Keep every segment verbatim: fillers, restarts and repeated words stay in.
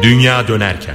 Dünya dönerken.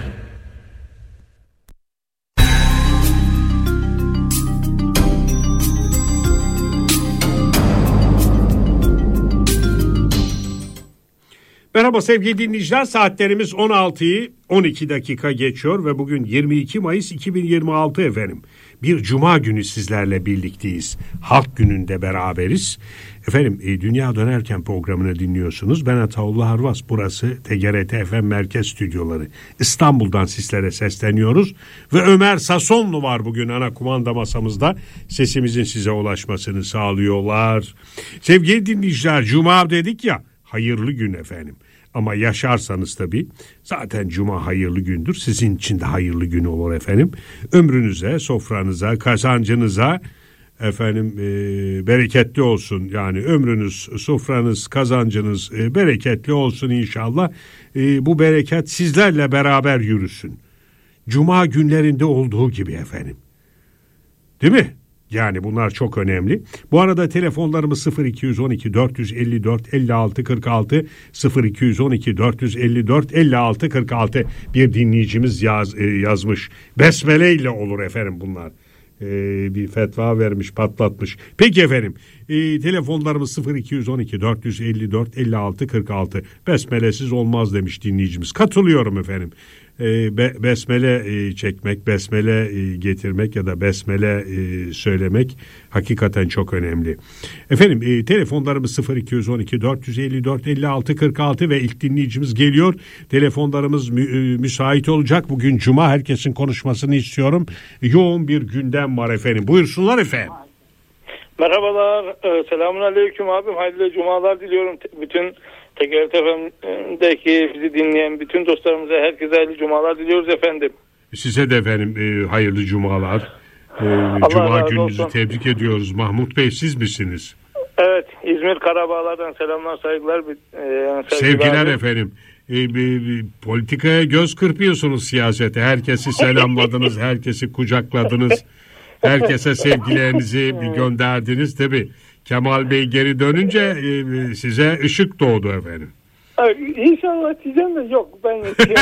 Merhaba sevgili dinleyiciler, saatlerimiz on altıyı on iki dakika geçiyor ve bugün yirmi iki Mayıs iki bin yirmi altı efendim. Bir cuma günü sizlerle birlikteyiz. Halk gününde beraberiz. Efendim e, Dünya Dönerken programını dinliyorsunuz. Ben Ataullah Arvas. Burası T G R T F M Merkez Stüdyoları. İstanbul'dan sizlere sesleniyoruz. Ve Ömer Sasonlu var bugün ana kumanda masamızda. Sesimizin size ulaşmasını sağlıyorlar. Sevgili dinleyiciler, cuma dedik ya, hayırlı gün efendim. Ama yaşarsanız tabii zaten cuma hayırlı gündür. Sizin için de hayırlı gün olur efendim. Ömrünüze, sofranıza, kazancınıza efendim e, bereketli olsun. Yani ömrünüz, sofranız, kazancınız e, bereketli olsun inşallah. E, bu bereket sizlerle beraber yürüsün. Cuma günlerinde olduğu gibi efendim. Değil mi? Yani bunlar çok önemli. Bu arada telefonlarımız sıfır iki on iki dört elli dört elli altı kırk altı sıfır iki on iki dört elli dört elli altı kırk altı bir dinleyicimiz yaz, yazmış. Besmele ile olur efendim bunlar. Ee, bir fetva vermiş, patlatmış. Peki efendim, e, telefonlarımız sıfır iki on iki dört elli dört elli altı kırk altı. Besmelesiz olmaz demiş dinleyicimiz. Katılıyorum efendim. E, be, besmele e, çekmek, besmele e, getirmek ya da besmele e, söylemek hakikaten çok önemli. Efendim e, telefonlarımız sıfır iki on iki dört elli dört elli altı kırk altı ve ilk dinleyicimiz geliyor. Telefonlarımız mü, e, müsait olacak. Bugün cuma, herkesin konuşmasını istiyorum. Yoğun bir gündem var efendim. Buyursunlar efendim. Merhabalar. E, selamun aleyküm abim. Hayırlı cumalar diliyorum. Bütün T G R T F M'deki bizi dinleyen bütün dostlarımıza herkese hayırlı cumalar diliyoruz efendim. Size de efendim e, hayırlı cumalar. E, Cuma gününüzü olsun. Tebrik ediyoruz. Mahmut Bey, siz misiniz? Evet, İzmir Karabağlar'dan selamlar, saygılar. E, Sevgiler abi. Efendim. E, bir, bir, politikaya göz kırpıyorsunuz, siyasete. Herkesi selamladınız, herkesi kucakladınız. Herkese sevgilerinizi gönderdiniz. Tabii Kemal Bey geri dönünce e, size ışık doğdu efendim. İnşallah diyeceğim de yok. Ben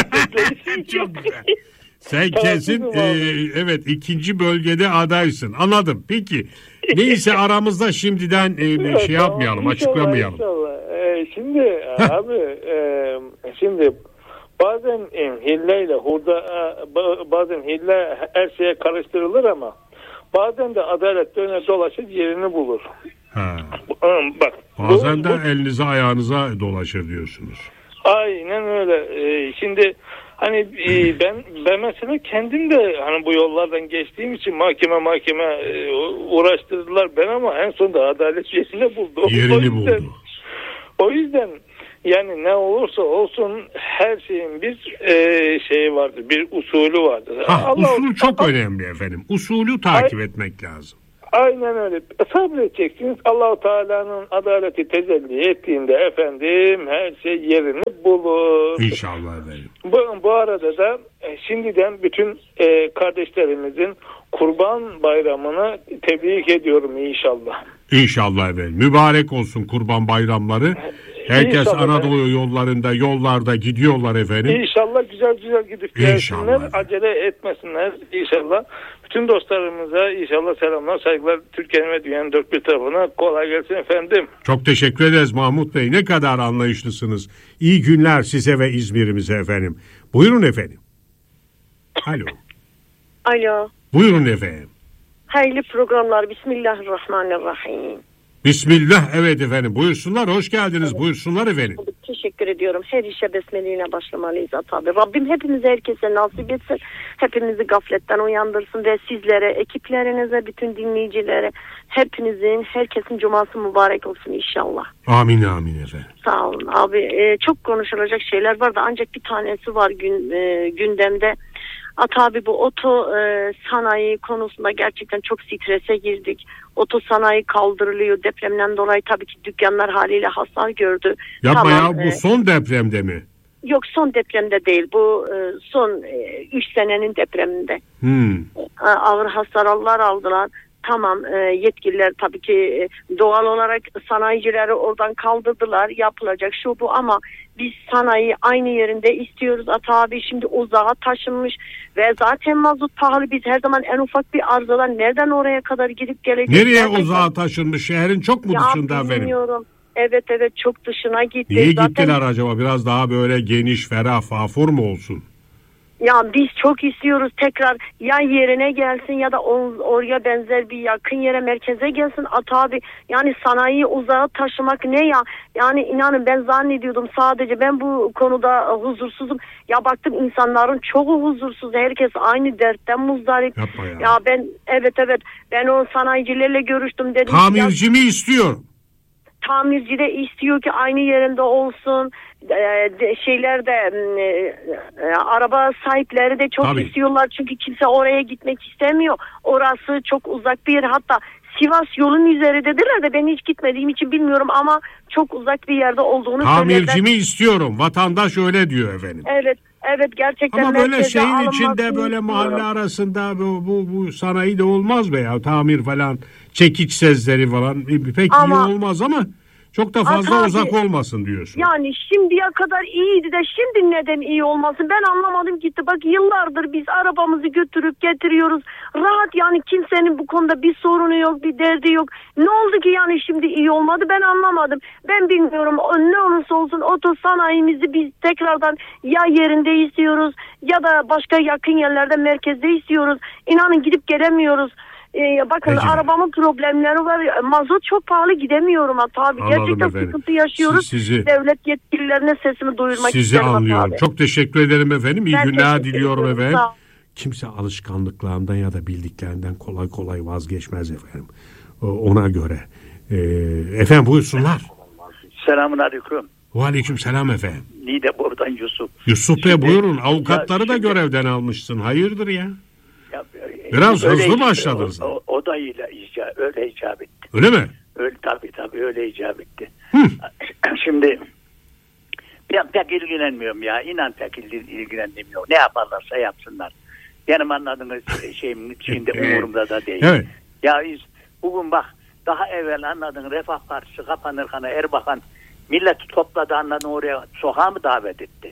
çok güzel. Sen kesin e, evet ikinci bölgede adaysın. Anladım. Peki neyse aramızda şimdiden e, evet, şey yapmayalım, inşallah, açıklamayalım. İnşallah. Ee, şimdi abi e, şimdi bazen e, hilleyle hurda e, bazen hille her şeye karıştırılır ama bazen de adalet döner dolaşır yerini bulur. Ha. Bak, bazen bu, de bu, elinize ayağınıza dolaşır diyorsunuz. Aynen öyle. Ee, şimdi hani e, ben ben mesela kendim de hani bu yollardan geçtiğim için mahkeme mahkeme e, uğraştırdılar ben ama en sonunda adalet yerini buldu. Yerini o yüzden, buldu. O yüzden yani ne olursa olsun her şeyin bir e, şeyi vardır, bir usulü vardır. Ha, Allah, usul çok Allah, önemli efendim. Usulü takip ay, etmek lazım. Aynen öyle. Sabredeceksiniz. Allah-u Teala'nın adaleti tecelli ettiğinde efendim her şey yerini bulur. İnşallah efendim. Bu, bu arada da e, şimdiden bütün e, kardeşlerimizin Kurban Bayramı'nı tebrik ediyorum inşallah. İnşallah efendim. Mübarek olsun Kurban Bayramları. Herkes İnşallah Anadolu efendim. Yollarında, yollarda gidiyorlar efendim. İnşallah güzel güzel gidip gelsinler, acele etmesinler inşallah. Bütün dostlarımıza inşallah selamlar, saygılar. Türkiye'nin ve dünyanın dört bir tarafına kolay gelsin efendim. Çok teşekkür ederiz Mahmut Bey. Ne kadar anlayışlısınız. İyi günler size ve İzmir'imize efendim. Buyurun efendim. Alo. Alo. Buyurun efendim. Hayırlı programlar. Bismillahirrahmanirrahim. Bismillah, evet efendim. Buyursunlar, hoş geldiniz. Evet. Buyursunlar efendim. Teşekkür ediyorum. Her işe besmeleyle başlamalıyız abi. Rabbim hepimize, herkese nasip etsin. Hepimizi gafletten uyandırsın ve sizlere, ekiplerinize, bütün dinleyicilere, hepinizin, herkesin cuması mübarek olsun inşallah. Amin amin efendim. Sağ olun abi. Ee, çok konuşulacak şeyler var da ancak bir tanesi var gün, e, gündemde. At abi, bu oto e, sanayi konusunda gerçekten çok strese girdik. Oto sanayi kaldırılıyor. Depremden dolayı tabii ki dükkanlar haliyle hasar gördü. Yapma tamam, ya, bu son depremde mi? Yok, son depremde değil. Bu e, son üç e, senenin depreminde. Hmm. E, ağır hasarlar aldılar. tamam e, yetkililer tabii ki e, doğal olarak sanayicileri oradan kaldırdılar, yapılacak şu bu, ama biz sanayi aynı yerinde istiyoruz. Ata abi şimdi uzağa taşınmış ve zaten mazot pahalı. Biz her zaman en ufak bir arızadan nereden oraya kadar gidip geleceğiz? Nereye Gerçekten... uzağa taşınmış? Şehrin çok mu ya dışında efendim? Bilmiyorum. Evet evet, çok dışına gitti. Niye zaten... gittiler acaba? Biraz daha böyle geniş, ferah, fafur mu olsun? Ya biz çok istiyoruz tekrar, ya yerine gelsin ya da or- oraya benzer bir yakın yere, merkeze gelsin Ata abi. Yani sanayiyi uzağa taşımak ne ya? Yani inanın ben zannediyordum sadece ben bu konuda huzursuzum. Ya baktım insanların çoğu huzursuz. Herkes aynı dertten muzdarip. Yapma ya. Ya ben evet evet ben o sanayicilerle görüştüm, dedim. Tamirci mi istiyor? Tamirci de istiyor ki aynı yerinde olsun. Ee, şeyler de e, e, araba sahipleri de çok Tabii. istiyorlar, çünkü kimse oraya gitmek istemiyor. Orası çok uzak bir yer, hatta Sivas yolun üzeri dediler de ben hiç gitmediğim için bilmiyorum, ama çok uzak bir yerde olduğunu Tamirci söylediler. mi istiyorum? Vatandaş öyle diyor efendim. Evet evet gerçekten. Ama böyle merkeze şeyin alınmasını içinde böyle mahalle istiyorum. arasında bu, bu, bu sanayi de olmaz be ya, tamir falan, çekiç sezleri falan pek Ama- iyi olmaz ama çok da fazla Ata uzak abi, olmasın diyorsun. Yani şimdiye kadar iyiydi de şimdi neden iyi olmasın ben anlamadım gitti. Bak yıllardır biz arabamızı götürüp getiriyoruz. Rahat, yani kimsenin bu konuda bir sorunu yok, bir derdi yok. Ne oldu ki yani şimdi iyi olmadı, ben anlamadım. Ben bilmiyorum, ne olursa olsun oto sanayimizi biz tekrardan ya yerinde istiyoruz ya da başka yakın yerlerde, merkezde istiyoruz. İnanın gidip gelemiyoruz. Ee, bakın Peki. arabamın problemleri var. Mazot çok pahalı, gidemiyorum Ata abi. Anladım Gerçekten efendim. sıkıntı yaşıyoruz. Siz- sizi- Devlet yetkililerine sesimi duyurmak Sizi isterim Ata anlıyorum. abi. Çok teşekkür ederim efendim. İyi Ben günler teşekkür diliyorum ediyorum. efendim. Sağ ol. Kimse alışkanlıklarından ya da bildiklerinden kolay kolay vazgeçmez efendim. O- Ona göre. Ee, efendim buyursunlar. Selamun aleyküm. Aleyküm selam efendim. Nide buradan Yusuf. Yusuf Bey Şimdi- buyurun. Avukatları Ya da şimdi- görevden almışsın. Hayırdır ya? Ya, Biraz öyle hızlı ic- başladınız. O, o, o da ile ica, öyle icap etti. Öyle mi? Öyle tabii tabii öyle icap etti. Hı. Şimdi ben pek ilgilenmiyorum ya. İnan pek il- ilgilenmiyorum. Ne yaparlarsa yapsınlar. Benim anladığınız şeyim içinde umurumda da değil. Evet. Ya biz bugün bak daha evvel anladın Refah Partisi kapanırken Erbakan milleti topladı, anladın, oraya sokağa mı davet etti?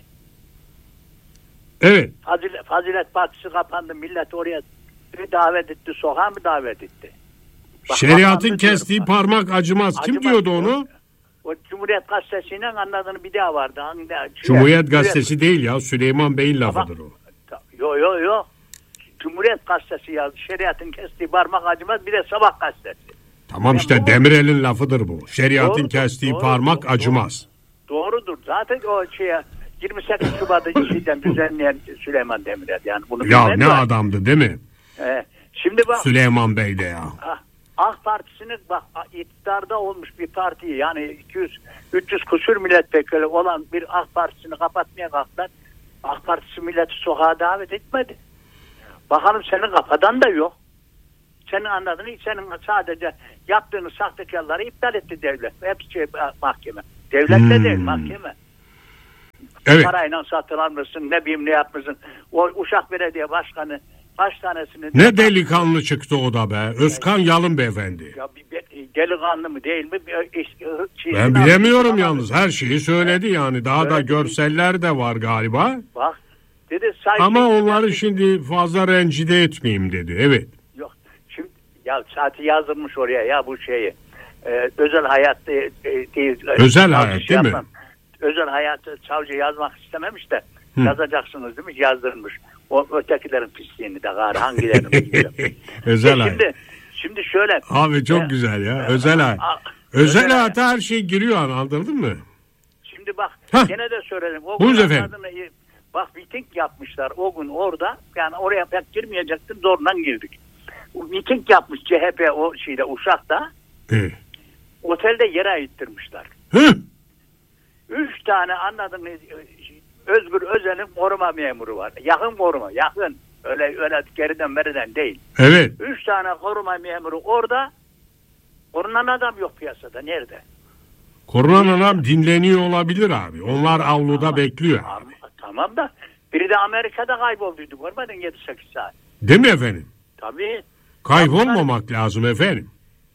Evet. Fazilet, Fazilet Partisi kapandı, millet oraya bir davet etti, sokağa mı davet etti? Bak, Şeriatın kapandı kestiği diyorum. parmak acımaz. Kim Acımaz. diyordu onu? O Cumhuriyet Gazetesi'yle anladığını bir daha vardı. Hangi, Cumhuriyet Gazetesi değil ya. Süleyman Bey'in lafıdır o. Yok yok yok. Cumhuriyet Gazetesi yazdı. Şeriatın kestiği parmak acımaz, bir de Sabah Gazetesi. Tamam Ya işte bu- Demirel'in lafıdır bu. Şeriatın Doğrudur, kestiği doğru, parmak doğru, acımaz. Doğrudur. Zaten o şeye yirmi sekiz Şubat'ı şeyden düzenleyen Süleyman Demirel. Yani bunu Ya bilmem ne de- adamdı değil mi? He. Şimdi bak Süleyman Bey de ya. Ah, AK Partisi'nin bak iktidarda olmuş bir partiyi, yani iki yüz üç yüz kusur milletvekili olan bir AK Partisi'ni kapatmaya kalktılar. AK Partisi milleti sokağa davet etmedi. Bakalım senin kafadan da yok. Senin anladığın, senin sadece yaptığınız sahtekarları iptal etti devlet. Hepsi şey, mahkeme. Devlet de Hmm. değil, mahkeme. Evet. Parayla satılan mısın, ne bileyim ne yapmışsın. O Uşak Belediye Başkanı kaç tanesini... Ne delikanlı çıktı o da be. Özkan Yalın beyefendi. Ya bir be- delikanlı mı değil mi? Bir- işte, şey- Ben bilemiyorum yalnız. Her şeyi söyledi yani. Daha da Evet. görseller de var galiba. Bak dedi say- Ama onları şimdi fazla rencide etmeyeyim dedi. Evet. Yok. Şimdi ya saati yazılmış oraya ya bu şeyi. Ee, özel hayat e, e, değil. Özel Savcı hayat şey değil mi? yapmam. Özel hayatı savcı yazmak istememiş de Hı. yazacaksınız değil mi? Yazdırmış. O ötekilerin pisliğini de gari hangilerini bilmiyorum. Özel E hayat. Şimdi şimdi şöyle. Abi çok E, güzel ya. e, Özel hayat. a- Özel özel hayata her şey giriyor, anladın mı? Şimdi bak Hah. gene de söyledim. O Buyurun gün efendim. anladın, bak miting yapmışlar o gün orada. Yani oraya pek girmeyecektim, zorla girdik. Miting yapmış C H P o şeyde Uşak'ta. Ee. Otelde yere ayıttırmışlar. Hı? Üç tane anladın mı? Özgür Özel'in koruma memuru var. Yakın koruma, yakın. Öyle öyle geriden beriden değil. Evet. Üç tane koruma memuru orada. Korunan adam yok piyasada. Nerede? Korunan adam dinleniyor olabilir abi. Onlar avluda Ama- bekliyor. Ama, tamam da biri de Amerika'da kaybolduydu. Görmedin yedi sekiz saat. Değil mi efendim? Tabii. Kaybolmamak ya, lazım efendim.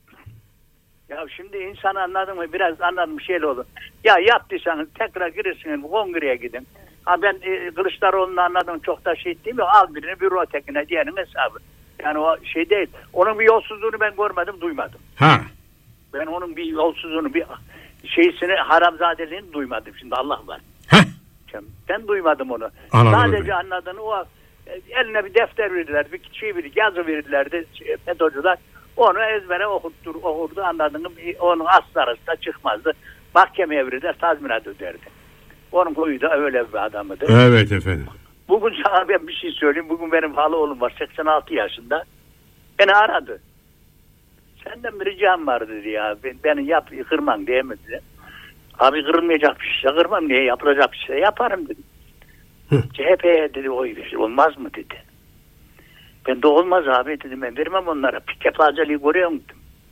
Ya şimdi insan anladın mı? Biraz anladım bir şeyle olur. Ya yaptıysanız tekrar girirsiniz, kongreye gidin. Ha ben e, Kılıçdaroğlu'nu anladım, çok da şey değil mi? Al birini büro tekine diyenin hesabı. Yani o şey değil. Onun bir yolsuzluğunu ben görmedim, duymadım. Ha. Ben onun bir yolsuzluğunu, bir şeysini, haramzadeliğini duymadım. Şimdi Allah var. Heh. Ben duymadım onu. Anladım Sadece efendim. anladığını o eline bir defter verirler, bir şey bir yazı verirlerdi FETÖ'cüler. Onu ezbere okuttur, okurdu, anladığını onun aslı arasında çıkmazdı. Mahkemeye verirler, tazminat öderdi. Onun koyu da öyle bir adamıydı. Evet efendim. Bugün sana ben bir şey söyleyeyim. Bugün benim halı oğlum var, seksen altı yaşında. Beni aradı. Senden bir ricam var dedi ya. Ben, beni yap, kırmam diyemedi. Abi kırılmayacak bir şey kırmam, niye yapılacak bir şey yaparım dedim. C H P'ye dedi oy verir, olmaz mı dedi. Ben de olmaz abi dedim, ben vermem onlara. Kefazeliği görüyor musun?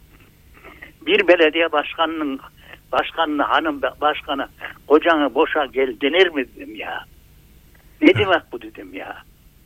Bir belediye başkanının başkanına, hanım başkanı, kocanı boşa gel denir mi dedim ya. Ne demek bu dedim ya.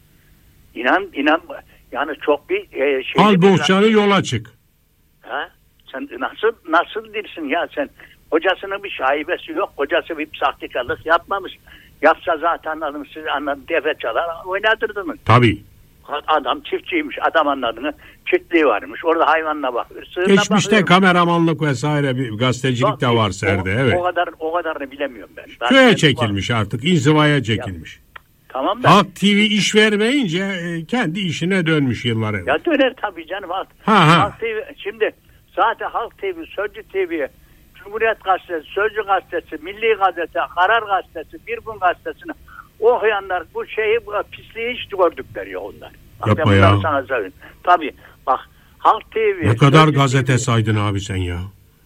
İnan inan yani çok bir e, şey. Al bohçanı yola çık. Ha? Sen nasıl nasıl dersin ya sen? Hocasının bir şaibesi yok. Hocası bir sahtekarlık yapmamış. Yapsa zaten anladım, siz anladım, defe çalar oynatırdınız. Tabii. Adam çiftçiymiş, adam anladığını çiftliği varmış. Orada hayvanla bakıyor. Geçmişte bakıyor. Kameramanlık vesaire bir gazetecilik Yok, de var Serde. O, evet. o kadar o kadarını bilemiyorum ben. ben Köye ben çekilmiş var. artık. İnzivaya çekilmiş. Ya, tamam da. Halk T V iş vermeyince e, kendi işine dönmüş yıllar evvel. Ya döner tabii canım. Halk, Ha, ha. Halk T V, şimdi zaten Halk T V, Sözcü T V, Cumhuriyet Gazetesi, Sözcü Gazetesi, Milli Gazete, Karar Gazetesi, Bir Gün Gazetesi'ni okuyanlar bu şeyi, bu pisliği hiç gördükleri yok onlar. Bak, Yapma ben ya. sana söyleyeyim. Tabii bak Halk T V. Ne kadar Sözcü gazete T V, saydın abi sen ya.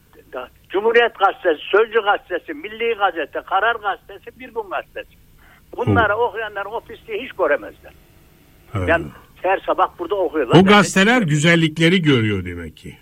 Cumhuriyet Gazetesi, Sözcü Gazetesi, Milli Gazete, Karar Gazetesi, Bir Gün Gazetesi. Bunları okuyanlar o pisliği hiç göremezler. Evet. Yani her sabah burada okuyorlar. O gazeteler güzellikleri görüyor demek ki.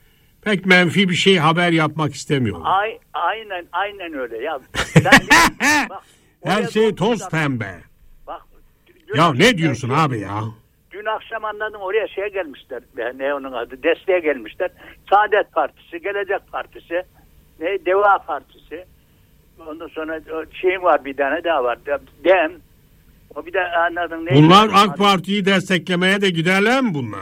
Pek menfi bir şey haber yapmak istemiyorlar. Ay, aynen aynen öyle ya. Sen, bak, Her oraya şey toz doğru- pembe. Bak, Ya akşam- ne diyorsun abi ya? Dün akşam anladım, oraya şeye gelmişler. Ne onun adı? Desteğe gelmişler. Saadet Partisi, Gelecek Partisi, ne Deva Partisi. Ondan sonra şeyim var, bir tane daha var. Dem. O bir de anladın. Bunlar AK Parti'yi desteklemeye de giderler mi bunlar?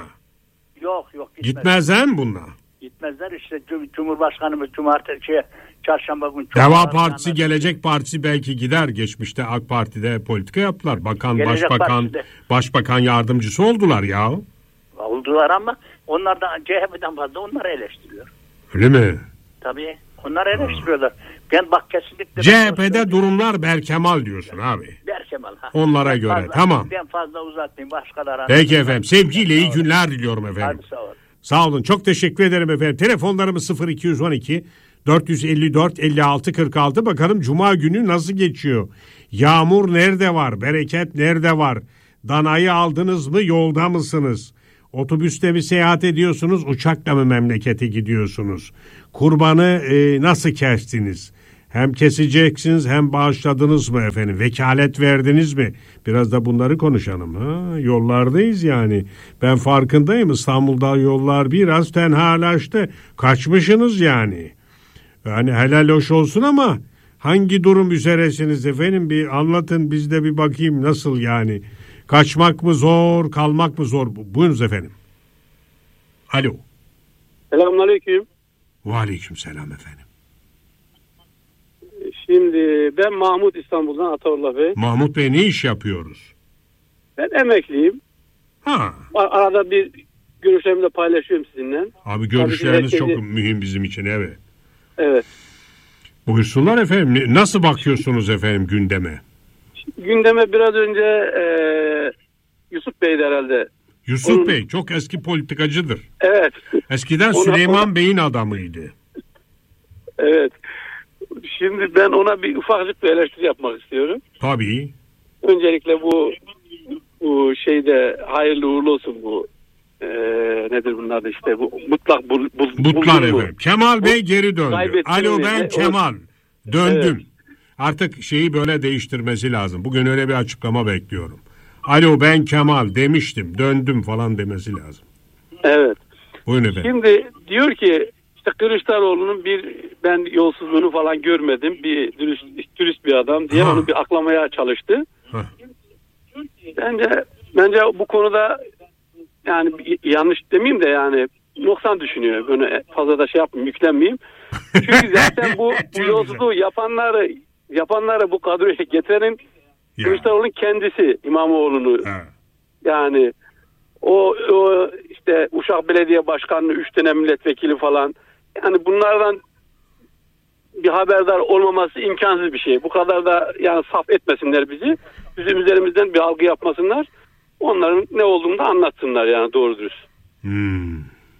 Yok yok gitmez. Gitmezler mi bunlar? Gitmezler işte. Cumhurbaşkanımız cumartesi şey, çarşamba günü. Deva Partisi, Gelecek Partisi belki gider. Geçmişte AK Parti'de politika yaptılar. Bakan, Gelecek başbakan, Partisi'de. başbakan yardımcısı oldular ya. Oldular ama onlar da C H P'den fazla onları eleştiriyor. Öyle mi? Tabii. Onları eleştiriyorlar. Ben bak kesinlikle... C H P'de durumlar berkemal diyorsun abi. Berkemal. Ha. Onlara Ben göre, fazla, tamam. Ben fazla uzatmayayım. Başkaları... Peki efendim. Sevgiyle iyi günler diliyorum efendim. Hadi sağ olun. Sağ olun. Çok teşekkür ederim efendim. Telefonlarımız sıfır iki yüz on iki dört yüz elli dört elli altı kırk altı. Bakalım Cuma günü nasıl geçiyor? Yağmur nerede var? Bereket nerede var? Danayı aldınız mı? Yolda mısınız? Otobüste mi seyahat ediyorsunuz? Uçakla mı memlekete gidiyorsunuz? Kurbanı e, nasıl kestiniz? Hem keseceksiniz hem bağışladınız mı efendim? Vekalet verdiniz mi? Biraz da bunları konuşalım. Ha? Yollardayız yani. Ben farkındayım, İstanbul'da yollar biraz tenhalaştı. Kaçmışsınız yani. Yani helal hoş olsun ama hangi durum üzeresiniz efendim? Bir anlatın, biz de bir bakayım nasıl yani. Kaçmak mı zor, kalmak mı zor? Buyurunuz efendim. Alo. Selamünaleyküm. Aleyküm selam efendim. Şimdi ben Mahmut, İstanbul'dan, Ataullah Bey. Mahmut Bey, ne iş yapıyoruz? Ben emekliyim. Ha. Arada bir görüşlerimi de paylaşıyorum sizinle. Abi görüşleriniz Tabii çok herkesi... mühim bizim için, evet. Evet. Buyursunlar efendim. Nasıl bakıyorsunuz efendim gündeme? Gündeme biraz önce e, Yusuf Bey'di herhalde. Yusuf Onun... Bey çok eski politikacıdır. Evet. Eskiden ona, Süleyman ona... Bey'in adamıydı. Evet. Şimdi ben ona bir ufacık bir eleştiri yapmak istiyorum. Tabii. Öncelikle bu bu şeyde hayırlı uğurlu olsun bu e, nedir bunlar da işte bu mutlak bul, bul, Mutlar bu. efendim. Kemal Bey geri döndü. Alo ben mi? Kemal. Döndüm. Evet. Artık şeyi böyle değiştirmesi lazım. Bugün öyle bir açıklama bekliyorum. Alo ben Kemal demiştim, döndüm falan demesi lazım. Evet. Buyurun efendim. Şimdi diyor ki işte Kılıçdaroğlu'nun bir ben yolsuzluğunu falan görmedim. Bir dürüst, dürüst bir adam diye Ha. onu bir aklamaya çalıştı. Ha. Bence bence bu konuda yani yanlış demeyeyim de yani noksan düşünüyor. Böyle fazla da şey yapmayayım, yüklenmeyeyim. Çünkü zaten bu, bu yolsuzluğu yapanları yapanları bu kadroya getirenin Ya. Kılıçdaroğlu'nun kendisi, İmamoğlu'nu. Ha. Yani o, o işte Uşak Belediye Başkanlığı üç tane milletvekili falan. Yani bunlardan bir haberdar olmaması imkansız bir şey. Bu kadar da yani saf etmesinler bizi. Bizim üzerimizden bir algı yapmasınlar. Onların ne olduğunu da anlatsınlar yani doğru dürüst. Hmm.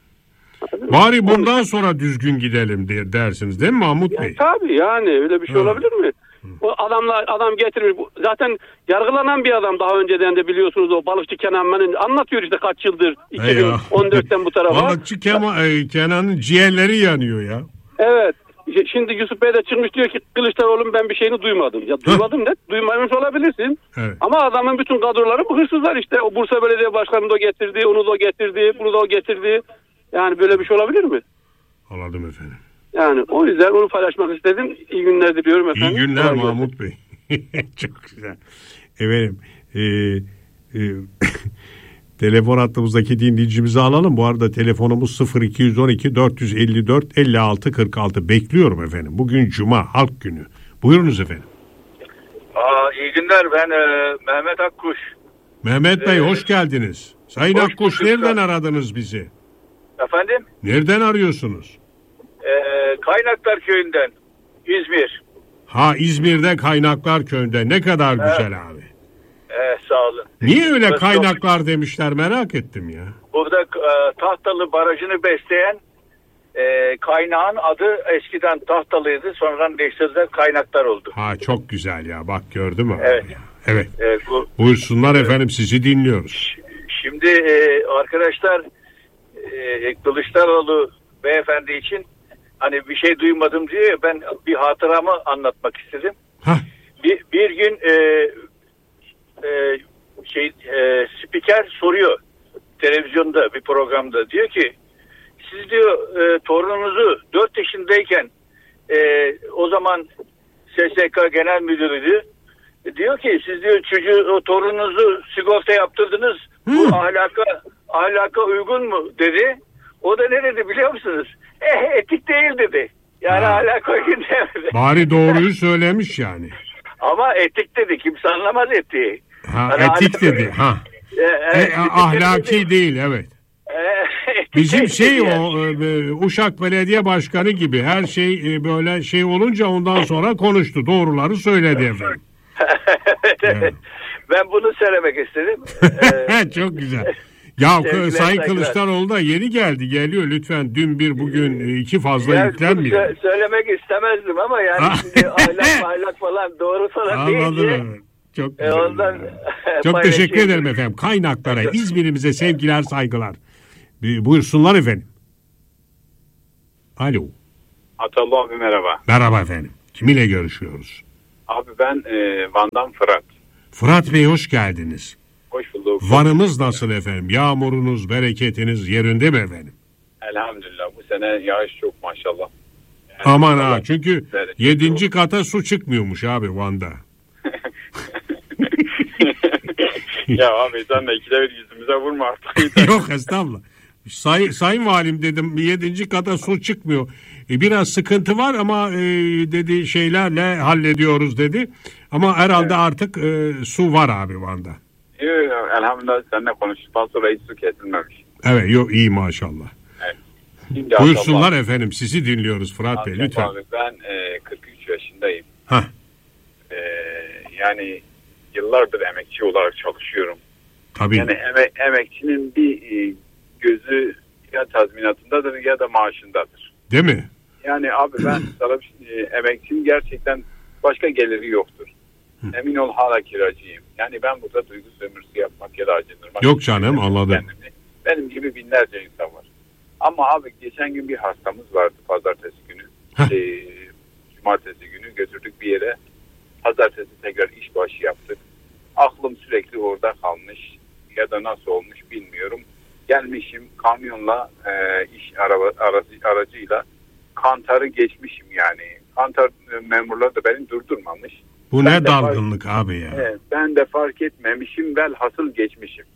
Bari bundan sonra düzgün gidelim der, dersiniz değil mi Mahmut Ya, Bey? tabii yani öyle bir şey Hı. olabilir mi? O adamla adam getirmiş. Bu- Zaten yargılanan bir adam daha önceden de biliyorsunuz o balıkçı Kenan Men'in anlatıyor işte kaç yıldır iki bin on dörtten bu tarafa. Balıkçı Kema, e, Kenan'ın ciğerleri yanıyor ya. Evet. Şimdi Yusuf Bey de çıkmış diyor ki Kılıçdaroğlu'nun ben bir şeyini duymadım. Ya duymadım ne? Duymamış olabilirsin. Evet. Ama adamın bütün kadroları bu hırsızlar işte. O Bursa Belediye Başkanı'nı da getirdi, onu da getirdi, bunu da getirdi. Yani böyle bir şey olabilir mi? Anladım efendim. Yani o yüzden onu paylaşmak istedim. İyi günler diliyorum efendim. İyi günler Kolay gelsin. Mahmut Bey. Çok güzel. Efendim e, e, telefon hattımızdaki dinleyicimizi alalım. Bu arada telefonumuz sıfır iki on iki dört yüz elli dört elli altı kırk altı. Bekliyorum efendim. Bugün Cuma, Halk Günü. Buyurunuz efendim. Aa, iyi günler, ben e, Mehmet Akkuş. Mehmet Bey Ee, hoş geldiniz. Sayın hoş Akkuş bulduk. nereden aradınız bizi? Efendim? Nereden arıyorsunuz? E, Kaynaklar Köyü'nden, İzmir. Ha İzmir'de Kaynaklar Köyü'nde. Ne kadar güzel abi. E, sağ olun. Niye öyle Burası kaynaklar demişler merak ettim ya. Burada e, Tahtalı Barajı'nı besleyen e, kaynağın adı eskiden Tahtalı'ydı, sonradan değiştirdiler, Kaynaklar oldu. Ha çok güzel ya bak gördün mü? Evet. Evet. E, bu, Buyursunlar efendim sizi dinliyoruz. şimdi e, arkadaşlar e, Kılıçdaroğlu beyefendi için hani bir şey duymadım diye ben bir hatıramı anlatmak istedim. Hah. Bir, bir gün e, e, şey e, spiker soruyor televizyonda bir programda, diyor ki siz diyor e, torununuzu dört yaşındayken e, o zaman S S K Genel Müdürü'ydü, e, diyor ki siz diyor çocuğu o torununuzu sigorta yaptırdınız, bu Hı. ahlaka ahlaka uygun mu dedi. O da ne dedi biliyor musunuz? Eh, etik değil dedi. Yani Ha. ahlaka uygun demedi. Bari doğruyu söylemiş yani. Ama etik dedi. Kimse anlamaz etiği. Ha, Hani etik ahlak- dedi. Ha. E, E, evet, etik ahlaki dedi. değil evet. E, etik Bizim değil şey dedi o e, Uşak Belediye Başkanı gibi her şey e, böyle şey olunca ondan sonra konuştu. Doğruları söyledi efendim. Evet. Ben bunu söylemek istedim. Ee, Çok güzel. Ya Sevgiler, Sayın saygılar. Kılıçdaroğlu da yeni geldi geliyor lütfen dün bir bugün iki fazla yani yüklenmeyin. bunu sö- söylemek istemezdim ama yani şimdi ahlak ahlak falan doğru falan Anladım deyince evet. Çok e, güzel. ondan Çok paylaşayım. teşekkür ederim efendim. Kaynaklara, İzmir'imize sevgiler, saygılar. Bir- Buyursunlar efendim. Alo. Atallı abi merhaba. Merhaba efendim. Kiminle görüşüyoruz? Abi ben e, Van'dan Fırat. Fırat Bey hoş geldiniz. Hoş bulduk. Van'ımız nasıl efendim? Yağmurunuz, bereketiniz yerinde mi efendim? Elhamdülillah bu sene yağış çok maşallah. Yani Aman Allah- ha çünkü Bereket yedinci olsun. kata su çıkmıyormuş abi Van'da. Ya abi sen de ikide bir yüzümüze vurma artık. Yok estağfurullah. Say, sayın valim dedim yedinci kata su çıkmıyor. E, biraz sıkıntı var ama e, dedi şeylerle hallediyoruz dedi. Ama herhalde artık e, su var abi Van'da. Yok, yok, elhamdülillah seninle konuştuktan sonra hiç su kesilmemiş. Evet yok iyi maşallah. Şimdi Buyursunlar Atallı efendim sizi dinliyoruz Fırat Bey abi, lütfen. abi, ben e, kırk üç yaşındayım. Hah. E, yani yıllardır emekçi olarak çalışıyorum. Tabii. Yani eme, emekçinin bir e, gözü ya tazminatındadır ya da maaşındadır. Değil mi? Yani abi ben sana bir şey- e, emekçinin gerçekten başka geliri yoktur. Hı. Emin ol hala kiracıyım. Yani ben burada duygu sömürüsü yapmak ya da acındırmak. Yok canım, anladım. kendimi. Benim gibi binlerce insan var. Ama abi geçen gün bir hastamız vardı pazartesi günü. Heh. E, cumartesi günü götürdük bir yere. Pazartesi tekrar işbaşı yaptık. Aklım sürekli orada kalmış ya da nasıl olmuş bilmiyorum. gelmişim kamyonla e, iş araba, aracı, aracıyla Kantar'ı geçmişim yani. Kantar e, memurları da beni durdurmamış. Bu ben ne dalgınlık fark, abi ya. E, ben de fark etmemişim, velhasıl geçmişim.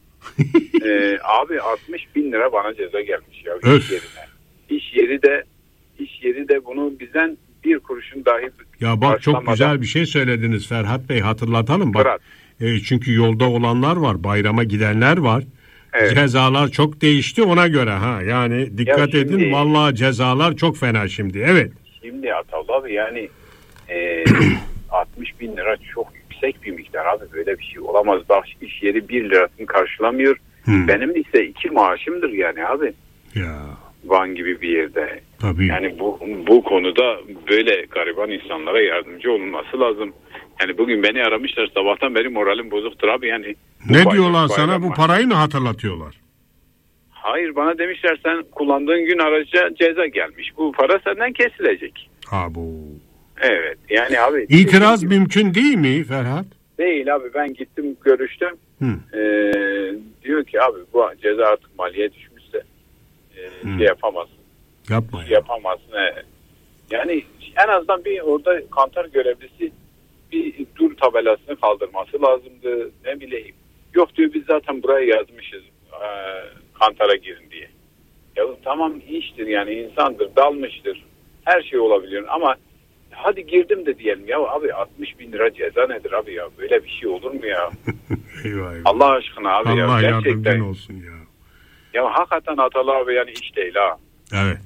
e, abi altmış bin lira bana ceza gelmiş ya Öf. iş yerine. İş yeri de iş yeri de bunu bizden bir kuruşun dahi ya bak çok güzel bir şey söylediniz Ferhat Bey, hatırlatalım bak. E, çünkü yolda olanlar var, bayrama gidenler var. Evet. Cezalar çok değişti ona göre ha. Yani dikkat ya şimdi, edin vallahi cezalar çok fena şimdi. Evet. Şimdi Atal abi yani e, altmış bin lira çok yüksek bir miktar abi, böyle bir şey olamaz. Bak iş yeri bir lirasını karşılamıyor. Hmm. Benim ise iki maaşımdır yani abi. Ya. Van gibi bir yerde. Tabii. Yani bu bu konuda böyle gariban insanlara yardımcı olunması lazım. Yani bugün beni aramışlar, sabahtan beri moralim bozuktur abi yani. Ne diyorlar sana, bu parayı mı hatırlatıyorlar? Hayır, bana demişler sen kullandığın gün araca ceza gelmiş. Bu para senden kesilecek. Ha bu. Evet yani abi. İtiraz şey, mümkün değil mi Ferhat? Değil abi, ben gittim görüştüm. Ee, diyor ki abi bu ceza artık maliye düşmüşse e, şey yapamazsın. Yapma şey yapamazsın. Evet. Yani en azından bir orada Kantar görevlisi bir dur tabelasını kaldırması lazımdı. Ne bileyim. Yok diyor biz zaten buraya yazmışız e, Kantar'a girin diye. Ya tamam iştir yani, insandır, dalmıştır. Her şey olabiliyor ama hadi girdim de diyelim ya abi altmış bin lira ceza nedir abi ya, böyle bir şey olur mu ya? eyvah, eyvah. Allah aşkına abi Allah ya. Gerçekten olsun ya. Ya hakikaten Atalı abi yani iş değil ha. Evet.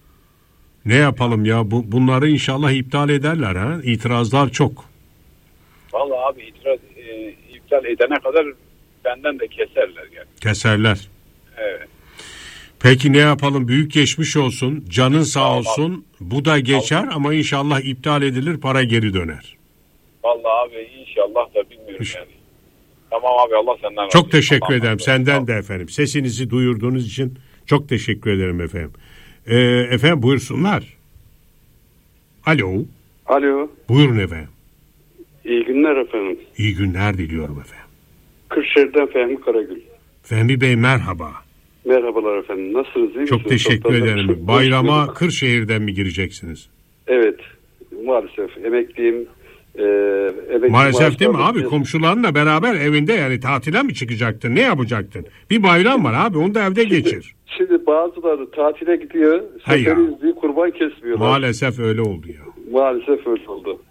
Ne yapalım ya, bu bunları inşallah iptal ederler ha. İtirazlar çok. Vallahi abi itiraz e, iptal edene kadar benden de keserler yani. Keserler. Evet. Peki ne yapalım, büyük geçmiş olsun, canın sağ tamam, olsun abi. Bu da geçer tamam. Ama inşallah iptal edilir, para geri döner. Vallahi abi inşallah da bilmiyorum İş... yani. Tamam abi, Allah senden razı çok teşekkür Allah ederim Allah. Senden tamam. de efendim sesinizi duyurduğunuz için çok teşekkür ederim efendim. Ee, efendim buyursunlar. Alo. Alo. Buyurun efendim. İyi günler efendim. İyi günler diliyorum efendim. Kırşehir'den Fehmi Karagül. Fehmi Bey merhaba. Merhabalar efendim. Nasılsınız? İyi Çok misiniz? teşekkür Çok ederim. Çok Bayrama Kırşehir'den mi gireceksiniz? Evet. Maalesef emekliyim. Ee, emekli Maalesef değil mi abi? Komşularınla beraber evinde yani tatile mi çıkacaktın? Ne yapacaktın? Bir bayram var abi, onu da evde şimdi, geçir. Şimdi bazıları tatile gidiyor. Seferi izliyor, kurban kesmiyorlar. Maalesef öyle oldu ya. Maalesef öyle oldu.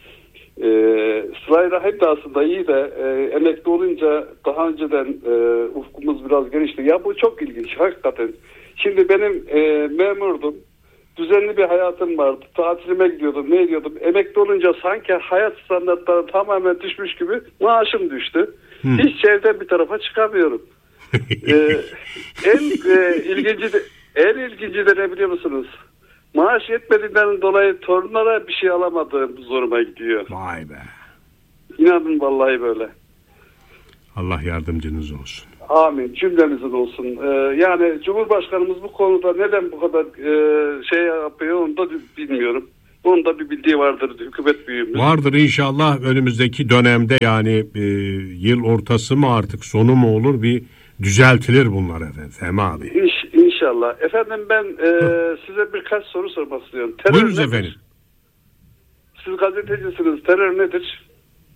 Ee, Sıla-i Rahim de aslında iyi de e, emekli olunca daha önceden e, ufkumuz biraz gelişti. Ya bu çok ilginç hakikaten. Şimdi benim e, memurdum. Düzenli bir hayatım vardı. Tatilime gidiyordum, ne ediyordum. Emekli olunca sanki hayat standartları tamamen düşmüş gibi maaşım düştü. Hmm. Hiç evden bir tarafa çıkamıyorum. ee, en e, ilginci de, en ilginci de ne biliyor musunuz? Maaş yetmediğinden dolayı torunlara bir şey alamadığım zoruma gidiyor. Vay be. İnanın vallahi böyle. Allah yardımcınız olsun. Amin. Cümlemizin olsun. Ee, yani Cumhurbaşkanımız bu konuda neden bu kadar e, şey yapıyor onu da bilmiyorum. Onun da bir bildiği vardır hükümet büyüğümüz. Vardır inşallah önümüzdeki dönemde yani e, yıl ortası mı artık sonu mu olur bir düzeltilir bunlar efendim. Fehmi abi. İnş, inşallah. Efendim ben e, size birkaç soru sormak istiyorum. Terör Buyurunuz nedir? efendim. Siz gazetecisiniz. Terör nedir?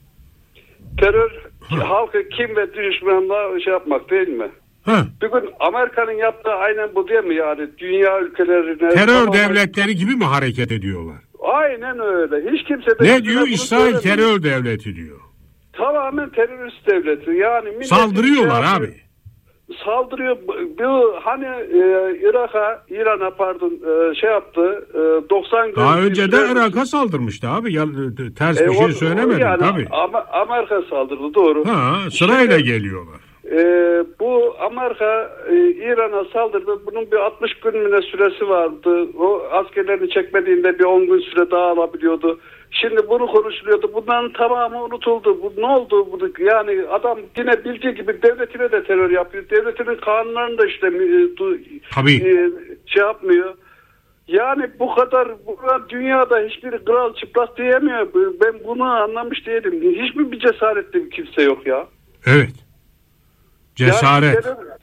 Terör halkı kim ve düşmanla şey yapmak değil mi? Ha. Bugün Amerika'nın yaptığı aynen bu değil mi yani? Dünya ülkelerine... Terör devletleri gibi mi hareket ediyorlar? Aynen öyle. Hiç kimse de... Ne diyor? İsrail terör devleti diyor. Tamamen terörist devleti. Yani saldırıyorlar şey abi. Saldırıyor. Bu hani e, Irak'a, İran'a pardon e, şey yaptı. E, doksan gün... Daha önce de Irak'a saldırmıştı abi. Ya, ters e, bir şey o, söylemedim yani, tabii. Ama Amerika saldırdı doğru. Ha, sırayla Şimdi, geliyorlar. E, bu Amerika e, İran'a saldırdı. Bunun bir altmış gün müne süresi vardı. O askerlerini çekmediğinde bir on gün süre daha alabiliyordu. Şimdi bunu konuşuluyordu. Bunların tamamı unutuldu. Bu ne oldu? Bu, yani adam yine bildiği gibi devletine de terör yapıyor. Devletinin kanunlarını da işte e, e, şey yapmıyor. Yani bu kadar bu dünyada hiçbir kral çıplak diyemiyor. Ben bunu anlamış değilim. Hiçbir bir cesaretli bir kimse yok ya. Evet. Cesaret. Yani terör,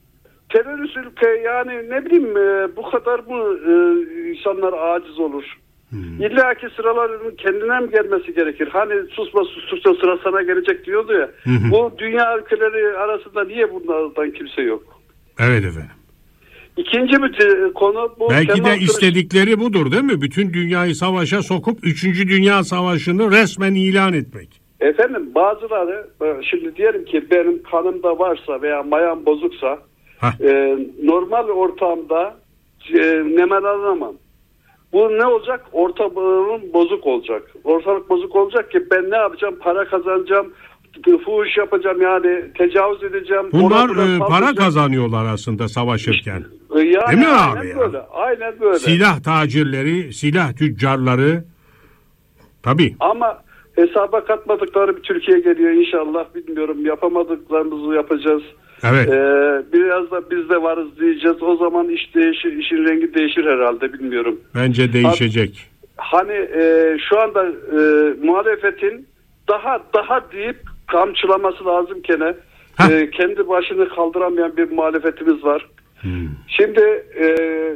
terörist ülke yani ne bileyim e, bu kadar mı e, insanlar aciz olur? Hmm. İlla ki sıraların kendine mi gelmesi gerekir? Hani susma sustukça sıra sana gelecek diyordu ya. Hmm. Bu dünya ülkeleri arasında niye bunlardan kimse yok? Evet efendim. İkinci bir konu bu. Belki Kemal de istedikleri Kılıç... budur değil mi? Bütün dünyayı savaşa sokup üçüncü Dünya Savaşı'nı resmen ilan etmek. Efendim bazıları şimdi diyelim ki benim kanımda varsa veya mayam bozuksa e, normal ortamda e, nemalanamam. Bu ne olacak? Ortamım bozuk olacak. Ortalık bozuk olacak ki ben ne yapacağım? Para kazanacağım. Fuhuş yapacağım yani tecavüz edeceğim. Bunlar e, para kazanıyorlar aslında savaşırken. E, yani değil mi aynen abi ya? Böyle, aynen böyle. Silah tacirleri, silah tüccarları. Tabii. Ama hesaba katmadıkları bir Türkiye geliyor inşallah. Bilmiyorum, yapamadıklarımızı yapacağız. Evet. Ee, biraz da biz de varız diyeceğiz. O zaman iş değişir, işin rengi değişir herhalde, bilmiyorum. Bence değişecek. Hani e, şu anda e, muhalefetin daha daha deyip kamçılaması lazım gene. E, kendi başını kaldıramayan bir muhalefetimiz var. Hmm. Şimdi e,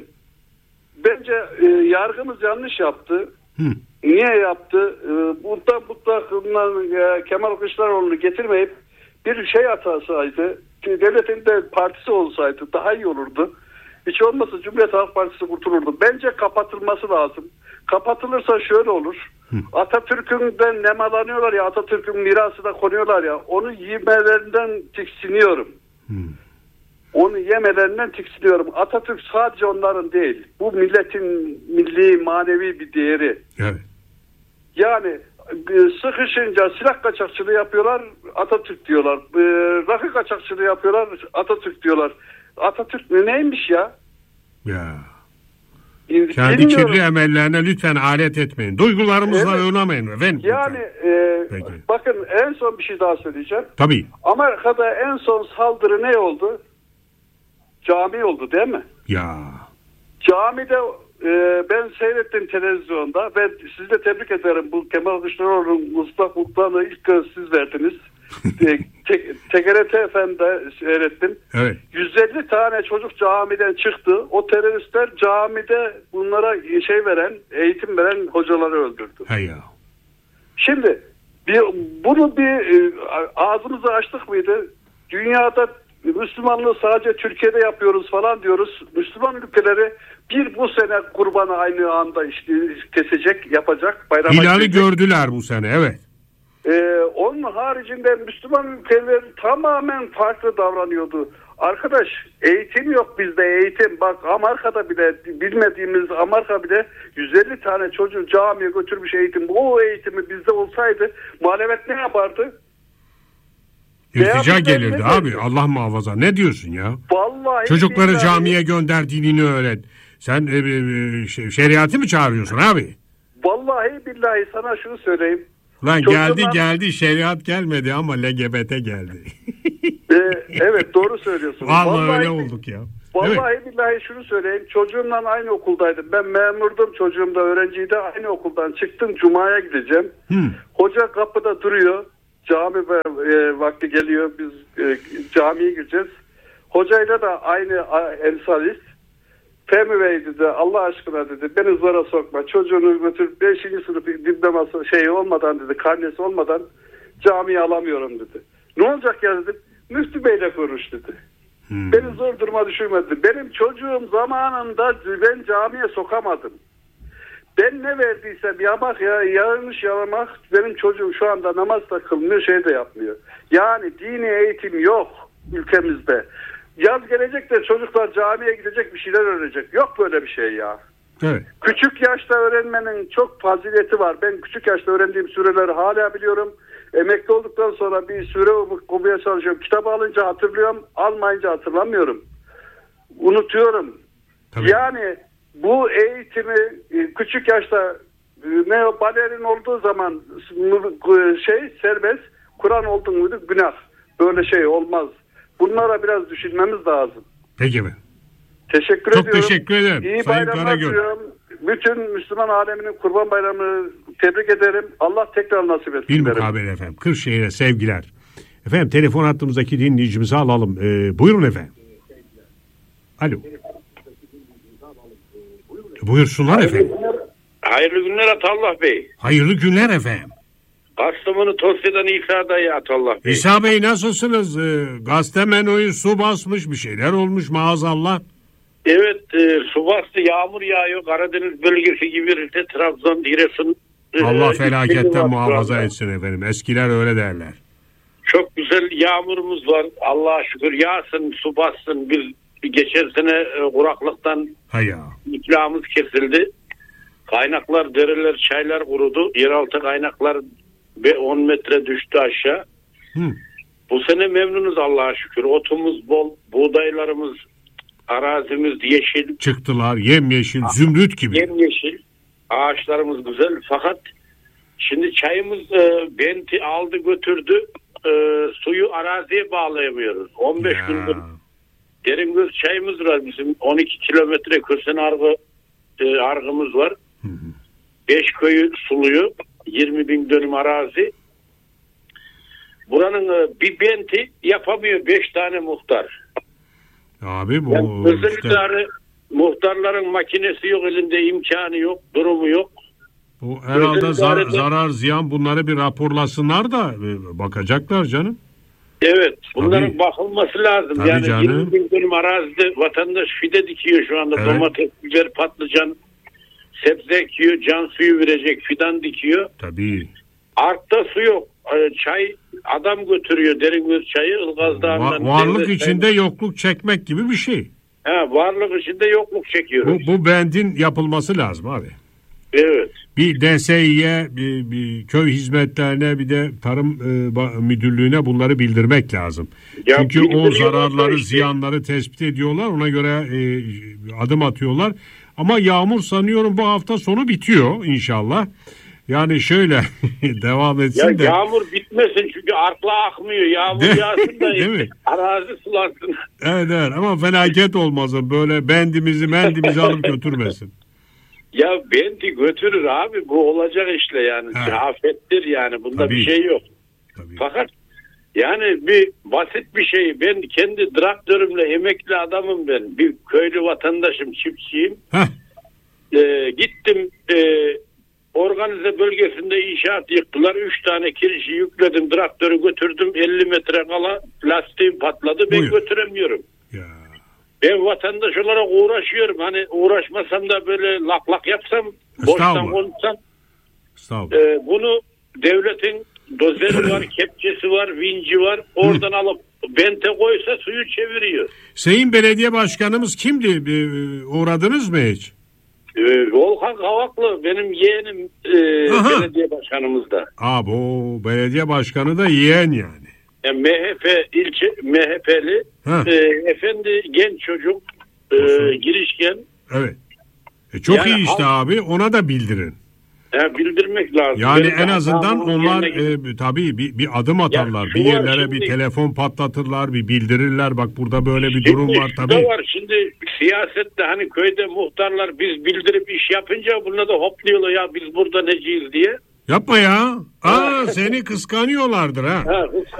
bence e, yargımız yanlış yaptı. Hmm. Niye yaptı? E, burada mutlaka e, Kemal Kılıçdaroğlu'nu getirmeyip bir şey atasaydı, devletin de partisi olsaydı daha iyi olurdu. Hiç olmazsa Cumhuriyet Halk Partisi kurtulurdu. Bence kapatılması lazım. Kapatılırsa şöyle olur. Hı. Atatürk'ünden nemalanıyorlar ya, Atatürk'ün mirası da konuyorlar ya, onu yemelerinden tiksiniyorum. Hı. Onu yemelerinden tiksiniyorum. Atatürk sadece onların değil. Bu milletin milli, manevi bir değeri. Evet. Yani sıkışınca silah kaçakçılığı yapıyorlar, Atatürk diyorlar. Rakı kaçakçılığı yapıyorlar, Atatürk diyorlar. Atatürk neymiş ya? Ya. Kendi kirli emellerine lütfen alet etmeyin. Duygularımızla evet. oynamayın efendim. Yani e, bakın en son bir şey daha söyleyeceğim. Tabii. Amerika'da en son saldırı ne oldu? Cami oldu değil mi? Ya. Camide e, ben seyrettim televizyonda ve sizi de tebrik ederim. Bu Kemal Kılıçdaroğlu'nun Mustafa Mutlu'na ilk göz siz verdiniz. T G R T Efendi'de seyrettim. Evet. yüz elli tane çocuk camiden çıktı. O teröristler camide bunlara şey veren, eğitim veren hocaları öldürdü. Hey ya. Şimdi bir, bunu bir ağzımızı açtık mıydı? Dünyada Müslümanlığı sadece Türkiye'de yapıyoruz falan diyoruz. Müslüman ülkeleri bir bu sene kurbanı aynı anda işte kesecek, yapacak. Hilali gördüler bu sene, evet. Ee, onun haricinde Müslüman ülkeler tamamen farklı davranıyordu. Arkadaş, eğitim yok bizde, eğitim. Bak Amerika'da bile, bilmediğimiz Amerika bile yüz elli tane çocuğu camiye götürmüş eğitim. O eğitimi bizde olsaydı muhalefet ne yapardı? İrtica gelirdi abi, Allah muhafaza. Ne diyorsun ya? Vallahi çocukları billahi... camiye gönder, dinini öğret. Sen e, e, şeriatı mı çağırıyorsun abi? Vallahi billahi sana şunu söyleyeyim. Lan Çocuğundan... geldi geldi şeriat gelmedi ama L G B T geldi. ee, evet doğru söylüyorsun. Vallahi, vallahi öyle olduk ya. Vallahi evet. billahi şunu söyleyeyim. Çocuğumla aynı okuldaydım. Ben memurdum. Çocuğum da öğrenciydi. Aynı okuldan çıktım. Cuma'ya gideceğim. Hmm. Hoca kapıda duruyor. Cami e, vakti geliyor. Biz e, camiye gireceğiz. Hocayla da aynı emsalist. Fehmi Bey dedi, Allah aşkına dedi, beni zora sokma, çocuğunu götür beşinci sınıf diploması şey olmadan dedi, karnesi olmadan camiye alamıyorum dedi. Ne olacak ya dedim, Müftü Bey'le konuş dedi. Hmm. Beni zor duruma düşürmedi. Benim çocuğum zamanında ben camiye sokamadım. Ben ne verdiysem yamak ya, yanlış yalamak, benim çocuğum şu anda namaz da kılmıyor, şey de yapmıyor. Yani dini eğitim yok ülkemizde. Yaz gelecek de çocuklar camiye gidecek, bir şeyler öğrenecek. Yok böyle bir şey ya. Evet. Küçük yaşta öğrenmenin çok fazileti var. Ben küçük yaşta öğrendiğim sureleri hala biliyorum. Emekli olduktan sonra bir sure okumaya çalışıyorum. Kitabı alınca hatırlıyorum, almayınca hatırlamıyorum. Unutuyorum. Tabii. Yani bu eğitimi küçük yaşta ne balerin olduğu zaman şey serbest, Kur'an olduğu muydu günah. Böyle şey olmaz. Bunlara biraz düşünmemiz lazım. Peki mi? Teşekkür Çok ediyorum. Çok teşekkür ederim. İyi bayramlar diliyorum. Bütün Müslüman aleminin Kurban Bayramı'nı tebrik ederim. Allah tekrar nasip etsin. Bilmukabele efendim. Kırşehir'e sevgiler. Efendim telefon hattımızdaki dinleyicimizi alalım. Ee, buyurun efendim. Alo. Buyursunlar efendim. Hayırlı günler Atallah Bey. Hayırlı günler efendim. Kastamonu Tosya'dan İsa dayı Atallah Bey. İsa Bey nasılsınız? Ee, gazete menoyu su basmış, bir şeyler olmuş maazallah. Evet, e, su bastı, yağmur yağıyor. Karadeniz bölgesi gibi işte Trabzon, Giresun. E, Allah felaketten muhafaza var. etsin efendim. Eskiler öyle derler. Çok güzel yağmurumuz var. Allah'a şükür yağsın, su bassın. Bir, bir geçen sene e, kuraklıktan Haya. iflahımız kesildi. Kaynaklar, dereler, çaylar kurudu. Yeraltı kaynaklar on metre düştü aşağı. Hı. Bu sene memnunuz Allah'a şükür. Otumuz bol, buğdaylarımız, arazimiz yeşil. Çıktılar yemyeşil, zümrüt gibi. Yemyeşil. Ağaçlarımız güzel. Fakat şimdi çayımız e, benti aldı götürdü. E, suyu araziye bağlayamıyoruz. on beş Ya. gündür Deringöz çayımız var bizim. on iki kilometre Kösen argı e, argımız var. Hı hı. beş köyü suluyor. yirmi bin dönüm arazi. Buranın e, bir benti yapamıyor beş tane muhtar. Abi bu Yani özel işte, idare muhtarların makinesi yok, elinde imkanı yok, durumu yok. bu herhalde özel zar, idarede- zarar ziyan bunları bir raporlasınlar da e, bakacaklar canım. Evet, bunların Tabii. bakılması lazım. Tabii yani canım. yirmi bin dönüm arazide vatandaş fide dikiyor şu anda. Evet. Domates, biber, patlıcan, sebze ekiyor, can suyu verecek fidan dikiyor. Tabii. Artta su yok. Ee, Çay adam götürüyor, Deringöz çayı Ilgaz Dağı'ndan. Va- varlık devlet içinde çayı- yokluk çekmek gibi bir şey. He, varlık içinde yokluk çekiyoruz. Bu, bu bendin yapılması lazım abi. Evet. Bir D S İ'ye, bir, bir köy hizmetlerine, bir de tarım e, ba- müdürlüğüne bunları bildirmek lazım. Ya Çünkü o bildiriyorlar zararları, da işte. ziyanları tespit ediyorlar. Ona göre e, adım atıyorlar. Ama yağmur sanıyorum bu hafta sonu bitiyor inşallah. Yani şöyle devam etsin Ya de. yağmur bitmesin çünkü arkla akmıyor. Yağmur De- yağsın da Değil mi? arazi sulansın. Evet, evet ama felaket olmasın. Böyle bendimizi mendimizi alıp götürmesin. Ya benti götürür abi, bu olacak işte yani. Ha. Afettir yani, bunda Tabii. bir şey yok. Tabii. Fakat yani bir basit bir şey, ben kendi traktörümle emekli adamım ben. Bir köylü vatandaşım, çiftçiyim. Heh, Ee, gittim e, organize bölgesinde inşaat yıktılar. Üç tane kirişi yükledim, traktörü götürdüm. elli metre kala lastiğim patladı, ben Buyur. götüremiyorum. ya. Ben vatandaş olarak uğraşıyorum. Hani uğraşmasam da böyle lak lak yapsam, boştan Estağfurullah. konuşsam. Estağfurullah. e, bunu devletin dozeri var, kepçesi var, vinci var. Oradan alıp bente koysa suyu çeviriyor. Sayın Belediye Başkanımız kimdi? Bir, uğradınız mı hiç? E, Volkan Kavaklı benim yeğenim, e, Aha. belediye başkanımız da. Aa, bu belediye başkanı da yeğen yani. E, M H P ilçe M H P'li Ha. e, efendi genç çocuk, e, Olsun. girişken. Evet. E çok Yani iyi işte halk- abi, ona da bildirin. E, bildirmek lazım. Yani Benim en de azından hatamın onlar yerine- e, tabii bir, bir adım atarlar. şu Bir var yerlere şimdi- bir telefon patlatırlar, bir bildirirler. Bak burada böyle bir Şimdi durum var şu da tabii. var şimdi siyasette, hani köyde muhtarlar biz bildirip iş yapınca bunlar da hopluyorlar ya biz burada neciyiz diye. Yapma ya. Aa, seni kıskanıyorlardır ha. Ha,